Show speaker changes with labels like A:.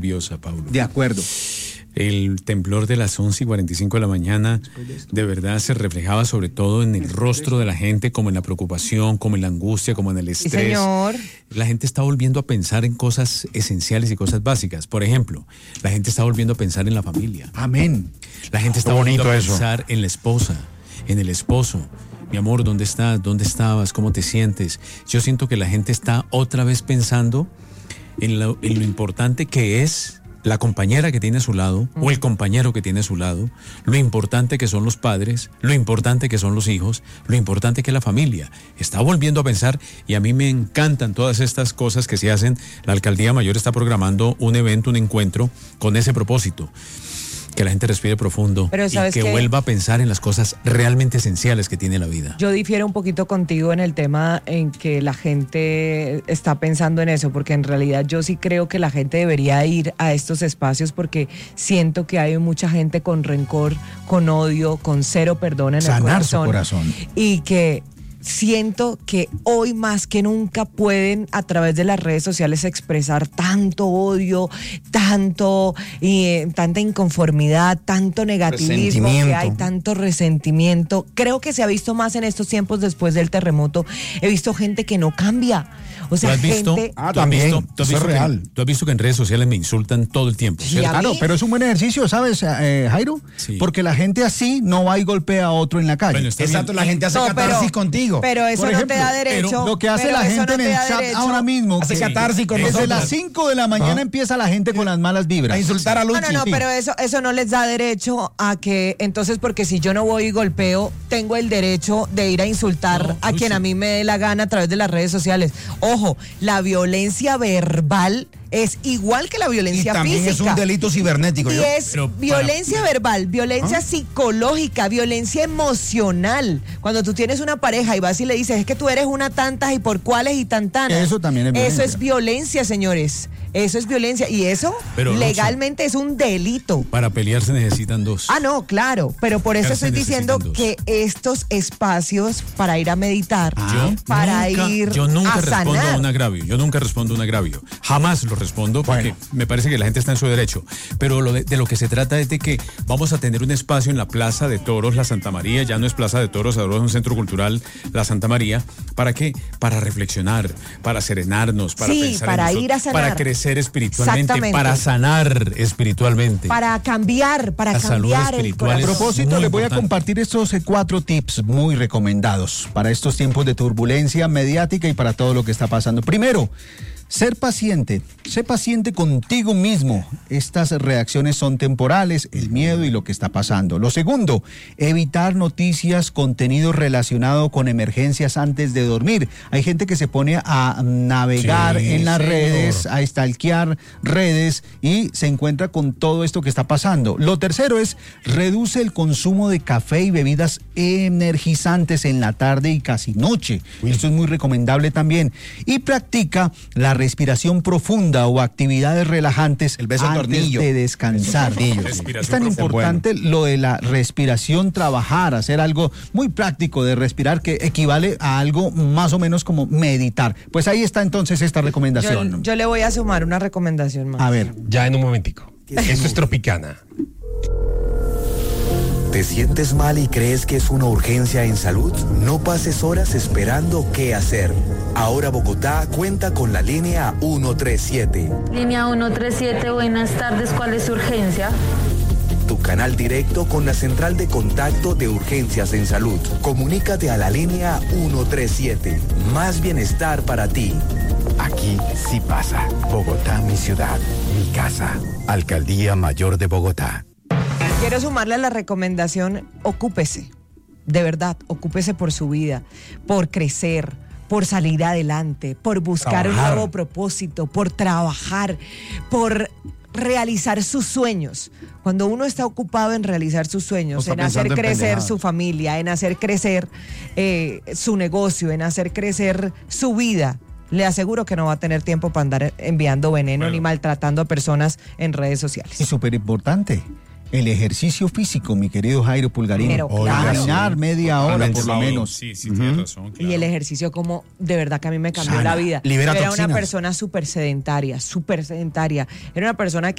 A: nerviosa, Paulo.
B: De acuerdo.
A: El temblor de las 11:45 de la mañana de verdad se reflejaba sobre todo en el rostro de la gente, como en la preocupación, como en la angustia, como en el estrés.
C: Sí, señor.
A: La gente está volviendo a pensar en cosas esenciales y cosas básicas. Por ejemplo, la gente está volviendo a pensar en la familia.
B: Amén.
A: La gente está volviendo a pensar en la esposa, en el esposo. Mi amor, ¿dónde estás? ¿Dónde estabas? ¿Cómo te sientes? Yo siento que la gente está otra vez pensando en lo importante que es la compañera que tiene a su lado o el compañero que tiene a su lado, lo importante que son los padres, lo importante que son los hijos, lo importante que es la familia. Está volviendo a pensar y a mí me encantan todas estas cosas que se hacen. La Alcaldía Mayor está programando un evento, un encuentro con ese propósito. Que la gente respire profundo y que vuelva a pensar en las cosas realmente esenciales que tiene la vida.
C: Yo difiero un poquito contigo en el tema en que la gente está pensando en eso, porque en realidad yo sí creo que la gente debería ir a estos espacios porque siento que hay mucha gente con rencor, con odio, con cero perdón en el corazón.
B: Sanar su corazón.
C: Y que siento que hoy más que nunca pueden a través de las redes sociales expresar tanto odio, tanta inconformidad, tanto negativismo que hay, tanto resentimiento. Creo que se ha visto más en estos tiempos después del terremoto. He visto gente que no cambia. O sea, gente...
B: también, eso es real.
A: Tú has visto que en redes sociales me insultan todo el tiempo.
B: Sí, claro, pero es un buen ejercicio, ¿sabes, Jairo?
A: Sí.
B: Porque la gente así no va y golpea a otro en la calle.
A: Bueno,
D: exacto, la gente hace catarsis contigo.
C: Pero eso no te da derecho.
B: Lo que hace la gente en el chat ahora mismo,
D: hace catarsis con nosotros.
B: Desde las 5 de la mañana empieza la gente con las malas vibras.
D: A insultar a Luchi.
C: No, pero eso no les da derecho a que, entonces, porque si yo no voy y golpeo, tengo el derecho de ir a insultar a quien a mí me dé la gana a través de las redes sociales. Ojo, la violencia verbal es igual que la violencia física. Y
D: también es un delito cibernético.
C: Y es violencia verbal, violencia psicológica, violencia emocional. Cuando tú tienes una pareja y vas y le dices, es que tú eres una tantas y por cuáles y tantanas.
B: Eso también es violencia.
C: Eso es violencia, señores. Eso es violencia. Y eso legalmente es un delito.
A: Para pelear se necesitan dos.
C: No, claro. Pero por eso estoy diciendo que estos espacios para ir a meditar,
A: yo nunca
C: a
A: respondo
C: sanar.
A: a un agravio. Yo nunca respondo a un agravio. Jamás lo respondo porque me parece que la gente está en su derecho. Pero de lo que se trata es de que vamos a tener un espacio en la Plaza de Toros, la Santa María. Ya no es Plaza de Toros, ahora es un centro cultural, la Santa María. ¿Para qué? Para reflexionar, para serenarnos, para pensar
C: para
A: en
C: ir a sanar.
A: para crecer espiritualmente, para sanar espiritualmente.
C: Para cambiar, para cambiar el corazón.
B: A propósito, les voy a compartir estos 4 tips muy recomendados para estos tiempos de turbulencia mediática y para todo lo que está pasando. Primero, ser paciente. Sé paciente contigo mismo. Estas reacciones son temporales, el miedo y lo que está pasando. Lo segundo, evitar noticias, contenido relacionado con emergencias antes de dormir. Hay gente que se pone a navegar en las redes, a stalkear redes y se encuentra con todo esto que está pasando. Lo tercero es, reduce el consumo de café y bebidas energizantes en la tarde y casi noche. Esto es muy recomendable también. Y practica la respiración profunda o actividades relajantes antes de descansar. Es tan importante lo de la respiración, trabajar, hacer algo muy práctico de respirar que equivale a algo más o menos como meditar. Pues ahí está entonces esta recomendación.
C: Yo le voy a sumar una recomendación más.
B: A ver.
D: Ya en un momentico. Esto es Tropicana.
E: ¿Te sientes mal y crees que es una urgencia en salud? No pases horas esperando qué hacer. Ahora Bogotá cuenta con la línea 137.
F: Línea 137, buenas tardes, ¿cuál es su urgencia?
E: Tu canal directo con la central de contacto de urgencias en salud. Comunícate a la línea 137. Más bienestar para ti.
G: Aquí sí pasa. Bogotá, mi ciudad, mi casa. Alcaldía Mayor de Bogotá.
C: Quiero sumarle a la recomendación, ocúpese, de verdad, ocúpese por su vida, por crecer, por salir adelante, por buscar un nuevo propósito, por trabajar, por realizar sus sueños. Cuando uno está ocupado en realizar sus sueños, en hacer crecer su familia, en hacer crecer su negocio, en hacer crecer su vida, le aseguro que no va a tener tiempo para andar enviando veneno ni maltratando a personas en redes sociales.
B: Y súper importante, El ejercicio físico, mi querido Jairo Pulgarino.
C: Pero claro.
B: Caminar media hora por lo menos.
A: Sí, tienes razón.
C: Y el ejercicio como de verdad que a mí me cambió la vida.
D: libera
C: Yo era
D: toxinas.
C: una persona súper sedentaria. Era una persona que